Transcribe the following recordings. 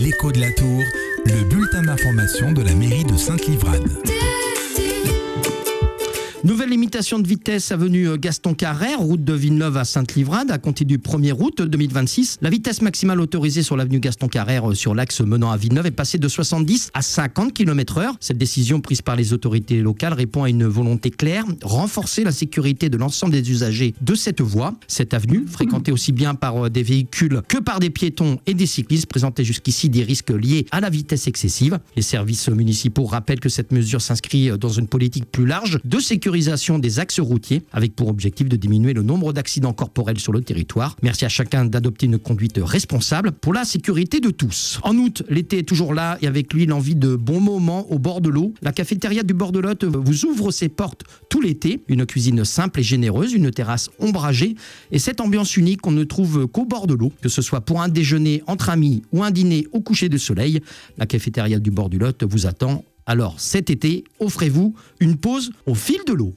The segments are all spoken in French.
L'écho de la Tour, le bulletin d'information de la mairie de Sainte-Livrade. Nouvelle limitation de vitesse avenue Gaston Carrère, route de Villeneuve à Sainte-Livrade, à compter du 1er août 2026. La vitesse maximale autorisée sur l'avenue Gaston Carrère sur l'axe menant à Villeneuve est passée de 70 à 50 km/h. Cette décision prise par les autorités locales répond à une volonté claire, renforcer la sécurité de l'ensemble des usagers de cette voie. Cette avenue, fréquentée aussi bien par des véhicules que par des piétons et des cyclistes, présentait jusqu'ici des risques liés à la vitesse excessive. Les services municipaux rappellent que cette mesure s'inscrit dans une politique plus large de sécurité des axes routiers, avec pour objectif de diminuer le nombre d'accidents corporels sur le territoire. Merci à chacun d'adopter une conduite responsable pour la sécurité de tous. En août, l'été est toujours là et avec lui l'envie de bons moments au bord de l'eau. La cafétéria du bord de Lot vous ouvre ses portes tout l'été. Une cuisine simple et généreuse, une terrasse ombragée et cette ambiance unique qu'on ne trouve qu'au bord de l'eau. Que ce soit pour un déjeuner entre amis ou un dîner au coucher de soleil, la cafétéria du bord du Lot vous attend. Alors cet été, offrez-vous une pause au fil de l'eau.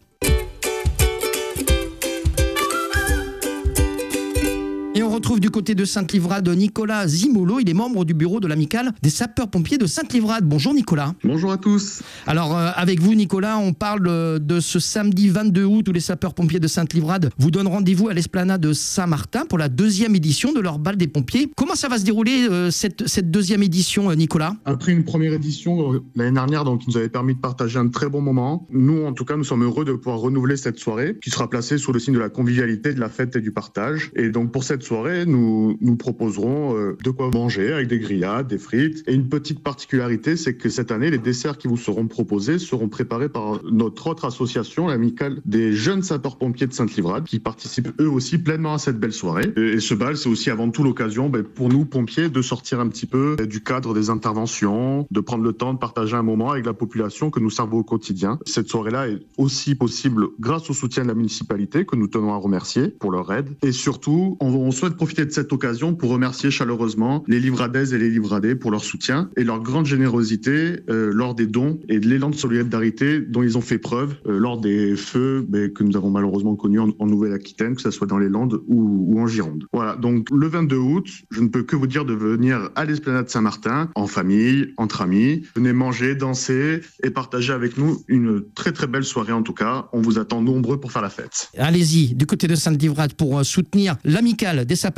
Et on retrouve du côté de Sainte-Livrade Nicolas Zimolo, il est membre du bureau de l'amicale des sapeurs-pompiers de Sainte-Livrade. Bonjour Nicolas. Bonjour à tous. Alors avec vous Nicolas, on parle de ce samedi 22 août où les sapeurs-pompiers de Sainte-Livrade vous donnent rendez-vous à l'esplanade de Saint-Martin pour la deuxième édition de leur bal des pompiers. Comment ça va se dérouler cette deuxième édition Nicolas ? Après une première édition l'année dernière qui nous avait permis de partager un très bon moment, nous en tout cas nous sommes heureux de pouvoir renouveler cette soirée qui sera placée sous le signe de la convivialité, de la fête et du partage. Et donc pour cette soirée, nous proposerons de quoi manger avec des grillades, des frites. Et une petite particularité, c'est que cette année, les desserts qui vous seront proposés seront préparés par notre autre association, l'amicale des jeunes sapeurs-pompiers de Sainte-Livrade, qui participent eux aussi pleinement à cette belle soirée. Et ce bal, c'est aussi avant tout l'occasion pour nous, pompiers, de sortir un petit peu du cadre des interventions, de prendre le temps de partager un moment avec la population que nous servons au quotidien. Cette soirée-là est aussi possible grâce au soutien de la municipalité, que nous tenons à remercier pour leur aide. Et surtout, on souhaite profiter de cette occasion pour remercier chaleureusement les Livradaises et les Livradais pour leur soutien et leur grande générosité lors des dons et de l'élan de solidarité dont ils ont fait preuve lors des feux que nous avons malheureusement connus en Nouvelle-Aquitaine, que ce soit dans les Landes ou en Gironde. Voilà, donc le 22 août, je ne peux que vous dire de venir à l'esplanade Saint-Martin, en famille, entre amis. Venez manger, danser et partager avec nous une très très belle soirée en tout cas. On vous attend nombreux pour faire la fête. Allez-y, du côté de Sainte-Livrade pour soutenir l'amicale des sapeurs